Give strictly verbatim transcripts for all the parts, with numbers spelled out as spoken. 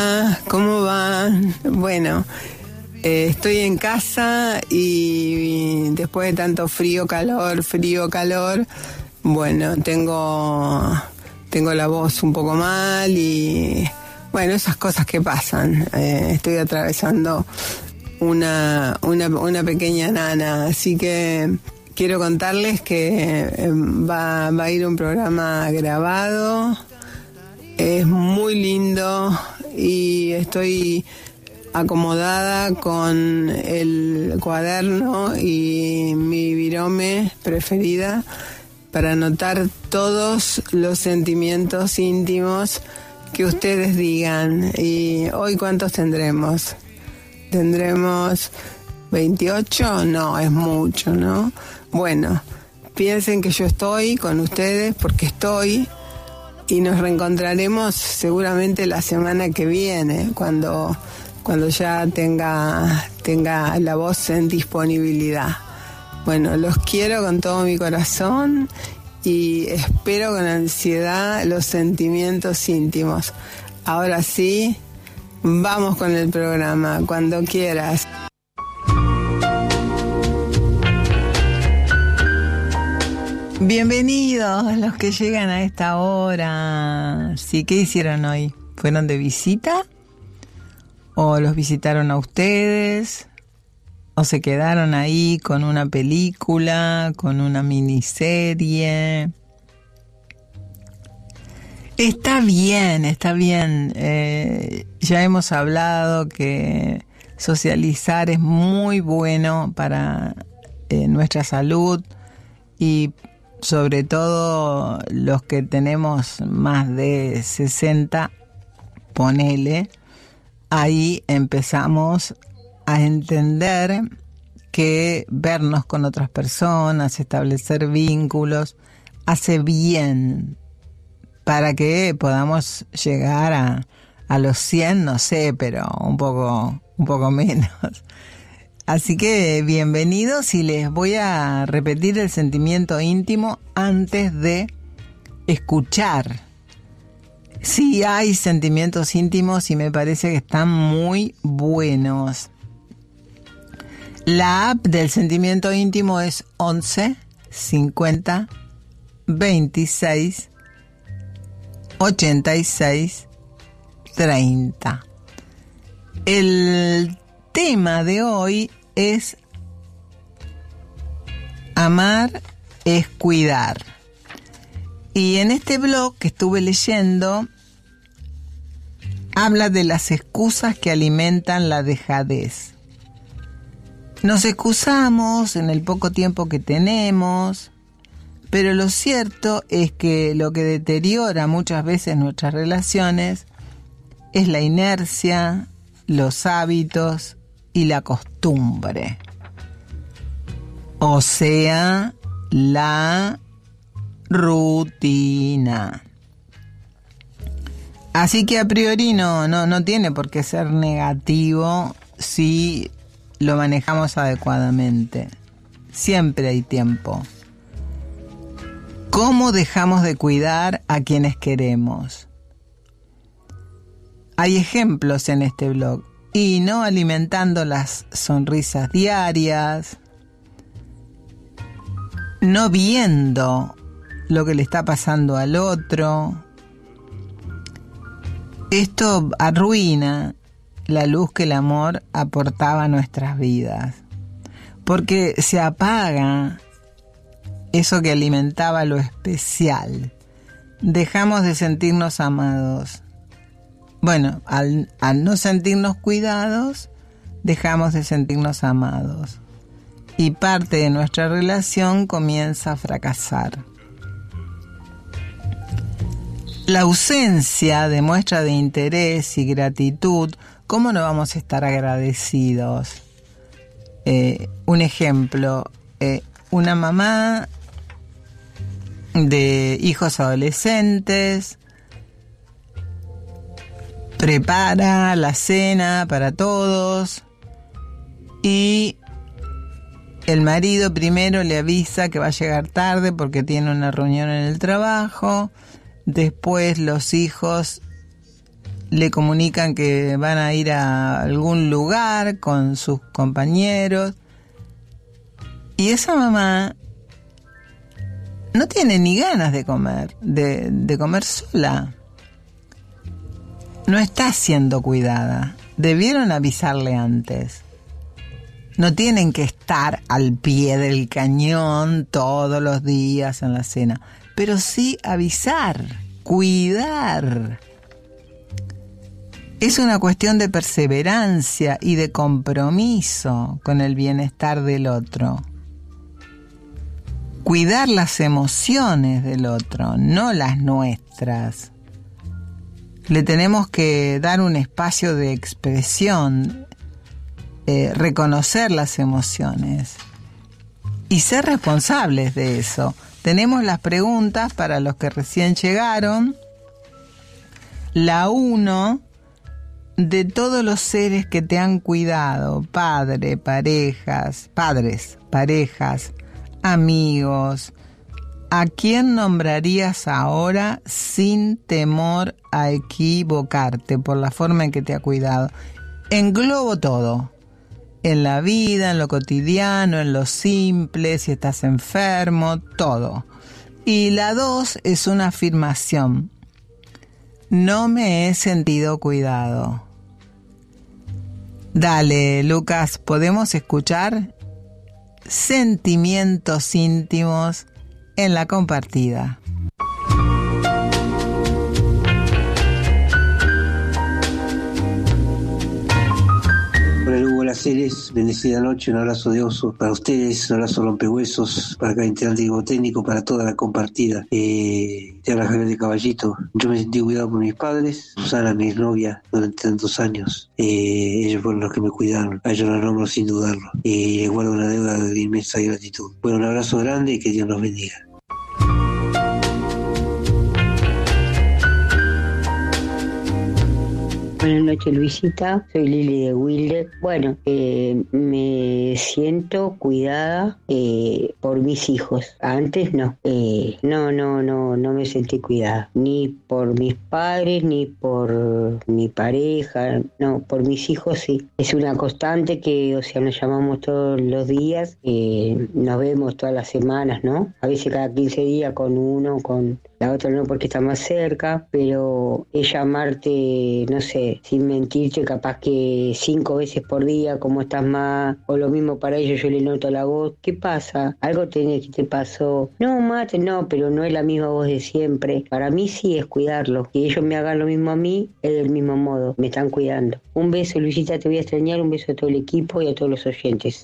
¿Cómo van? Bueno, eh, estoy en casa y después de tanto frío, calor, frío, calor, bueno, tengo, tengo la voz un poco mal y bueno, esas cosas que pasan. Eh, estoy atravesando una, una, una pequeña nana, así que quiero contarles que va, va a ir un programa grabado. Es muy lindo y estoy acomodada con el cuaderno y mi virome preferida para anotar todos los sentimientos íntimos que ustedes digan. Y hoy, ¿cuántos tendremos? ¿Tendremos veintiocho? No, es mucho, ¿no? Bueno, piensen que yo estoy con ustedes porque estoy. Y nos reencontraremos seguramente la semana que viene, cuando, cuando ya tenga, tenga la voz en disponibilidad. Bueno, los quiero con todo mi corazón y espero con ansiedad los sentimientos íntimos. Ahora sí, vamos con el programa, cuando quieras. Bienvenidos los que llegan a esta hora. Sí, ¿qué hicieron hoy? ¿Fueron de visita? ¿O los visitaron a ustedes? ¿O se quedaron ahí con una película, con una miniserie? Está bien, está bien. Eh, ya hemos hablado que socializar es muy bueno para eh, nuestra salud y sobre todo los que tenemos más de sesenta, ponele, ahí empezamos a entender que vernos con otras personas, establecer vínculos, hace bien para que podamos llegar a, a los cien, no sé, pero un poco, un poco menos. Así que bienvenidos y les voy a repetir el sentimiento íntimo antes de escuchar. Sí hay sentimientos íntimos y me parece que están muy buenos. La app del sentimiento íntimo es once cincuenta veintiséis ochenta y seis treinta. El tema de hoy es amar es cuidar. Y en este blog que estuve leyendo habla de las excusas que alimentan la dejadez. Nos excusamos en el poco tiempo que tenemos, pero lo cierto es que lo que deteriora muchas veces nuestras relaciones es la inercia, los hábitos y la costumbre, o sea, la rutina. Así que a priori no, no, no tiene por qué ser negativo si lo manejamos adecuadamente. Siempre hay tiempo. ¿Cómo dejamos de cuidar a quienes queremos? Hay ejemplos en este blog. Y no alimentando las sonrisas diarias, no viendo lo que le está pasando al otro. Esto arruina la luz que el amor aportaba a nuestras vidas, porque se apaga eso que alimentaba lo especial. Dejamos de sentirnos amados. Bueno, al, al no sentirnos cuidados, dejamos de sentirnos amados. Y parte de nuestra relación comienza a fracasar. La ausencia de muestra de interés y gratitud, ¿cómo no vamos a estar agradecidos? Eh, un ejemplo, eh, una mamá de hijos adolescentes prepara la cena para todos y el marido primero le avisa que va a llegar tarde porque tiene una reunión en el trabajo. Después los hijos le comunican que van a ir a algún lugar con sus compañeros. Y esa mamá no tiene ni ganas de comer, de, de comer sola. No está siendo cuidada. Debieron avisarle antes. No tienen que estar al pie del cañón todos los días en la cena, pero sí avisar, cuidar. Es una cuestión de perseverancia y de compromiso con el bienestar del otro. Cuidar las emociones del otro, no las nuestras. Le tenemos que dar un espacio de expresión, eh, reconocer las emociones y ser responsables de eso. Tenemos las preguntas para los que recién llegaron. La uno, de todos los seres que te han cuidado, padre, parejas, padres, parejas, amigos, ¿a quién nombrarías ahora sin temor a equivocarte por la forma en que te ha cuidado? Englobo todo, en la vida, en lo cotidiano, en lo simple, si estás enfermo, todo. Y la dos es una afirmación. No me he sentido cuidado. Dale, Lucas, ¿podemos escuchar? Sentimientos íntimos en la compartida. Hola Ceres, bendecida noche, un abrazo de oso para ustedes, un abrazo rompehuesos para cada integrante técnico, para toda la compartida. Eh, te habla Javier de Caballito. Yo me sentí cuidado por mis padres, Susana, mi exnovia, durante tantos años. Eh, ellos fueron los que me cuidaron, a ellos los nombro sin dudarlo. Y les guardo una deuda de inmensa gratitud. Bueno, un abrazo grande y que Dios los bendiga. Buenas noches, Luisita, soy Lili de Wilder. Bueno, eh, me siento cuidada eh, por mis hijos. Antes no, eh, no, no, no, no me sentí cuidada, ni por mis padres, ni por mi pareja, no, por mis hijos sí. Es una constante que, o sea, nos llamamos todos los días, eh, nos vemos todas las semanas, ¿no? A veces cada quince días con uno, con la otra no porque está más cerca, pero es llamarte, no sé, sin mentirte, capaz que cinco veces por día, cómo estás más, o lo mismo para ellos, yo le noto la voz, ¿qué pasa? Algo tenés que te pasó. No, mate, no, pero no es la misma voz de siempre. Para mí sí es cuidarlo, que ellos me hagan lo mismo a mí, es del mismo modo, me están cuidando. Un beso, Luisita, te voy a extrañar, un beso a todo el equipo y a todos los oyentes.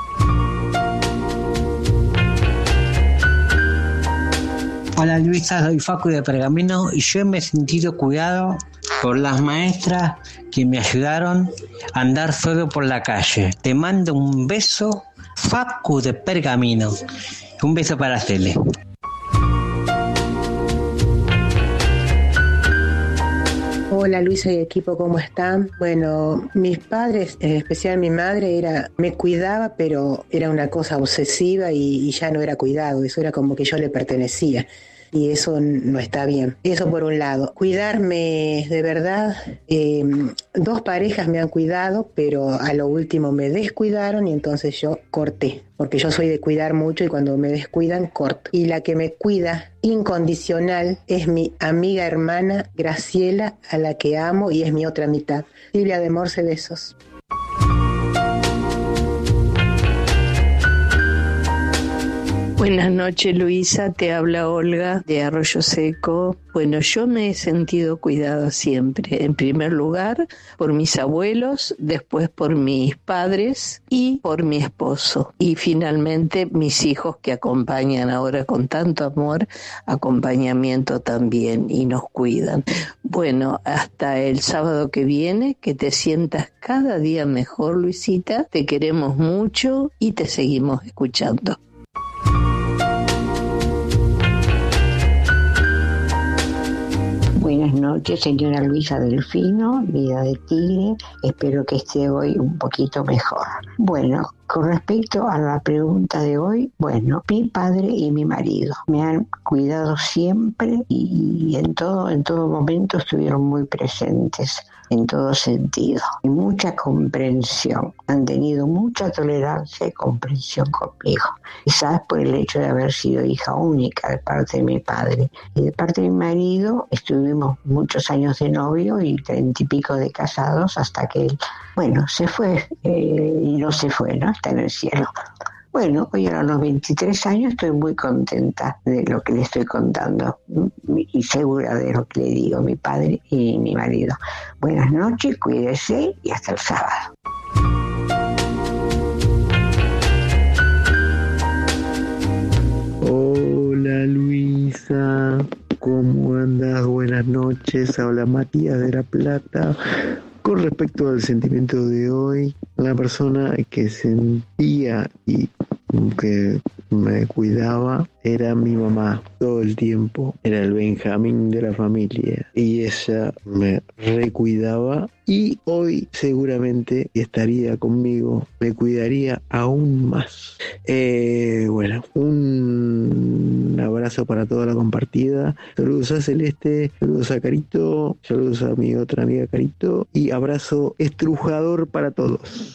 Hola Luisa, soy Facu de Pergamino y yo me he sentido cuidado por las maestras que me ayudaron a andar solo por la calle. Te mando un beso, Facu de Pergamino. Un beso para Cele. Hola Luisa y equipo, ¿cómo están? Bueno, mis padres, en especial mi madre, era me cuidaba, pero era una cosa obsesiva y, y ya no era cuidado, eso era como que yo le pertenecía. Y eso no está bien. Eso por un lado. Cuidarme de verdad, eh, dos parejas me han cuidado, pero a lo último me descuidaron y entonces yo corté. Porque yo soy de cuidar mucho y cuando me descuidan, corto. Y la que me cuida incondicional es mi amiga hermana Graciela, a la que amo y es mi otra mitad. Silvia de Morse, besos. Buenas noches, Luisa, te habla Olga de Arroyo Seco. Bueno, yo me he sentido cuidada siempre, en primer lugar por mis abuelos, después por mis padres y por mi esposo. Y finalmente mis hijos que acompañan ahora con tanto amor, acompañamiento también y nos cuidan. Bueno, hasta el sábado que viene, que te sientas cada día mejor, Luisita. Te queremos mucho y te seguimos escuchando. Buenas Buenas noches, señora Luisa Delfino, vida de tigre. Espero que esté hoy un poquito mejor. Bueno, con respecto a la pregunta de hoy, bueno, mi padre y mi marido me han cuidado siempre y en todo, en todo momento estuvieron muy presentes, en todo sentido, y mucha comprensión. Han tenido mucha tolerancia y comprensión conmigo. Quizás por el hecho de haber sido hija única de parte de mi padre. Y de parte de mi marido estuvimos muchos años de novio y treinta y pico de casados hasta que él, bueno, se fue eh, y no se fue, ¿no? Está en el cielo. Bueno, hoy a los veintitrés años estoy muy contenta de lo que le estoy contando y segura de lo que le digo a mi padre y mi marido. Buenas noches, cuídese y hasta el sábado. Hola Luisa, ¿cómo andas? Buenas noches, habla Matías de La Plata. Con respecto al sentimiento de hoy, la persona que sentía y que me cuidaba era mi mamá todo el tiempo, era el Benjamín de la familia y ella me recuidaba y hoy seguramente estaría conmigo, me cuidaría aún más. Eh, bueno, un abrazo para toda la compartida, saludos a Celeste, saludos a Carito, saludos a mi otra amiga Carito y abrazo estrujador para todos.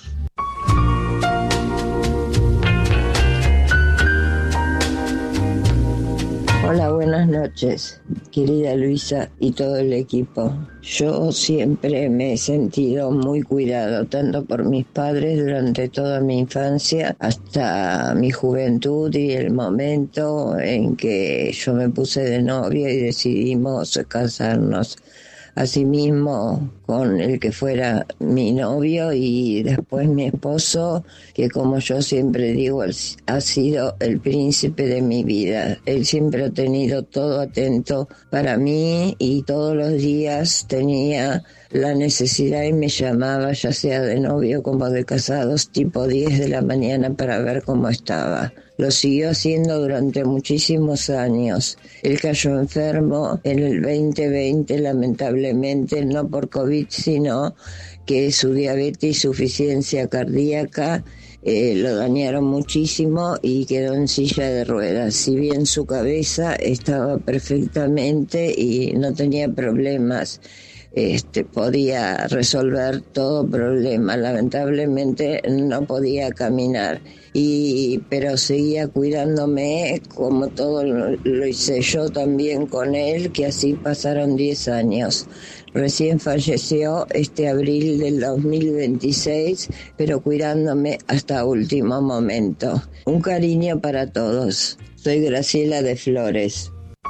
Hola, buenas noches, querida Luisa y todo el equipo. Yo siempre me he sentido muy cuidado, tanto por mis padres durante toda mi infancia hasta mi juventud y el momento en que yo me puse de novia y decidimos casarnos. Asimismo con el que fuera mi novio y después mi esposo, que como yo siempre digo, ha sido el príncipe de mi vida. Él siempre ha tenido todo atento para mí y todos los días tenía la necesidad y me llamaba, ya sea de novio como de casados, tipo diez de la mañana para ver cómo estaba. Lo siguió haciendo durante muchísimos años. Él cayó enfermo en el veinte veinte, lamentablemente, no por COVID, sino que su diabetes y suficiencia cardíaca eh, lo dañaron muchísimo y quedó en silla de ruedas. Si bien su cabeza estaba perfectamente y no tenía problemas, Este, podía resolver todo problema. Lamentablemente no podía caminar, y, pero seguía cuidándome como todo lo, lo hice yo también con él, que así pasaron diez años. Recién falleció este abril del dos mil veintiséis, pero cuidándome hasta último momento. Un cariño para todos. Soy Graciela de Flores.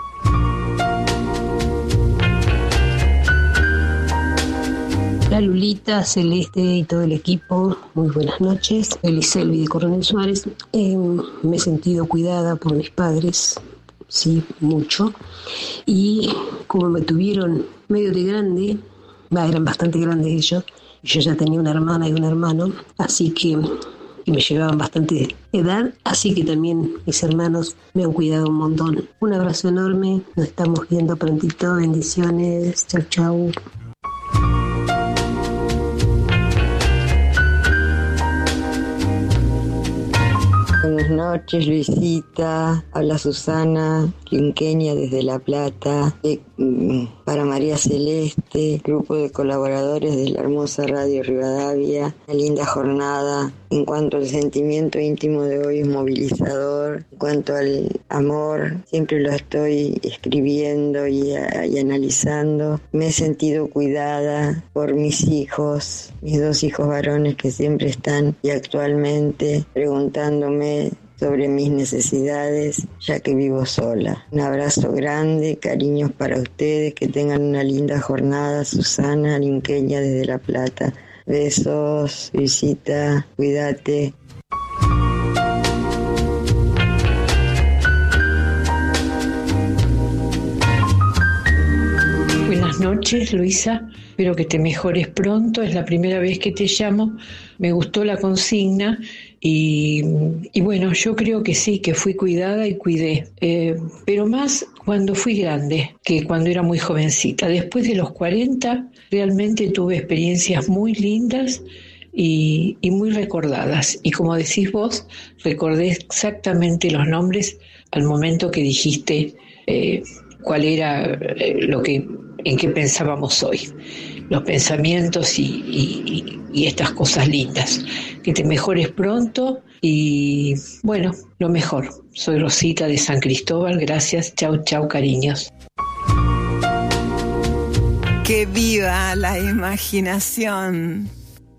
Hola Lulita, Celeste y todo el equipo, muy buenas noches. Eliselvi de Coronel Suárez. Eh, me he sentido cuidada por mis padres, sí, mucho. Y como me tuvieron medio de grande, bah, eran bastante grandes ellos, yo ya tenía una hermana y un hermano, así que y me llevaban bastante edad, así que también mis hermanos me han cuidado un montón. Un abrazo enorme, nos estamos viendo prontito, bendiciones, chau chau. Buenas noches, Luisita. Habla Susana, quinqueña desde La Plata. Eh, para María Celeste, grupo de colaboradores de la hermosa Radio Rivadavia. Una linda jornada. En cuanto al sentimiento íntimo de hoy es movilizador. En cuanto al amor, siempre lo estoy escribiendo y, y analizando. Me he sentido cuidada por mis hijos, mis dos hijos varones que siempre están y actualmente preguntándome sobre mis necesidades, ya que vivo sola. Un abrazo grande, cariños para ustedes, que tengan una linda jornada. Susana, linqueña desde La Plata. Besos, Luisita, cuídate. Buenas noches, Luisa. Espero que te mejores pronto. Es la primera vez que te llamo. Me gustó la consigna y, y bueno, yo creo que sí, que fui cuidada y cuidé. Eh, pero más cuando fui grande que cuando era muy jovencita. Después de los cuarenta realmente tuve experiencias muy lindas y, y muy recordadas. Y como decís vos, recordé exactamente los nombres al momento que dijiste eh, cuál era eh, lo que, en qué pensábamos hoy, los pensamientos y, y, y estas cosas lindas. Que te mejores pronto y bueno, lo mejor. Soy Rosita de San Cristóbal, gracias, chau, chau, cariños. Que viva la imaginación.